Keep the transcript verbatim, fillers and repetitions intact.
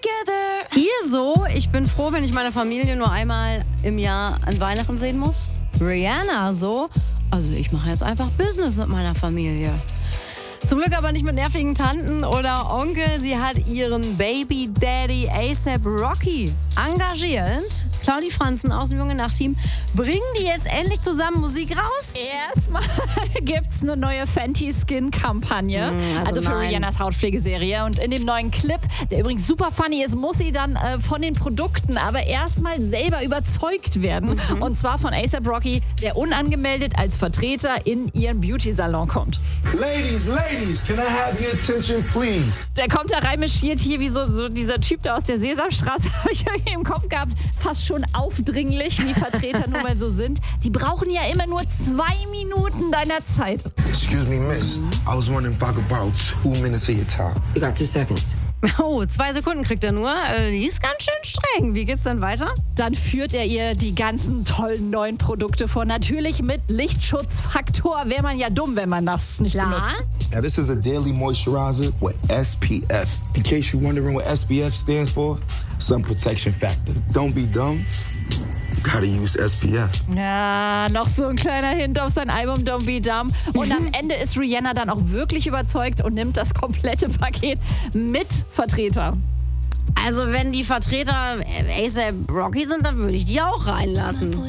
together. Ihr so, ich bin froh, wenn ich meine Familie nur einmal im Jahr an Weihnachten sehen muss. Rihanna so, also ich mache jetzt einfach Business mit meiner Familie. Zum Glück aber nicht mit nervigen Tanten oder Onkel. Sie hat ihren Baby Daddy A$AP Rocky engagiert. Claudi Franzen aus dem Junge Nacht-Team. Bringen die jetzt endlich zusammen Musik raus? Erstmal gibt's eine neue Fenty Skin-Kampagne, Mm, also also für nein. Rihannas Hautpflegeserie. Und in dem neuen Clip, der übrigens super funny ist, muss sie dann äh, von den Produkten aber erstmal selber überzeugt werden. Mhm. Und zwar von A$AP Rocky, der unangemeldet als Vertreter in ihren Beauty-Salon kommt. Ladies, ladies, can I have your attention, please? Der kommt da reinmarschiert, hier wie so, so dieser Typ da aus der Sesamstraße, habe ich irgendwie im Kopf gehabt. Fast schon aufdringlich, wie Vertreter nun mal so sind. Die brauchen ja immer nur zwei Minuten deiner Zeit. Excuse me, miss. I was wondering if I could borrow two minutes of your time. You got two seconds. Oh, zwei Sekunden kriegt er nur. Äh, die ist ganz schön streng. Wie geht's dann weiter? Dann führt er ihr die ganzen tollen neuen Produkte vor. Natürlich mit Lichtschutzfaktor. Wäre man ja dumm, wenn man das nicht Klar. benutzt. Now, this is a daily moisturizer with S P F. In case you're wondering what S P F stands for, sun protection factor. Don't be dumb. You gotta use S P F. Ja, noch so ein kleiner Hint auf sein Album Don't Be Dumb. Und am Ende ist Rihanna dann auch wirklich überzeugt und nimmt das komplette Paket mit Vertreter. Also wenn die Vertreter A$AP Rocky sind, dann würde ich die auch reinlassen.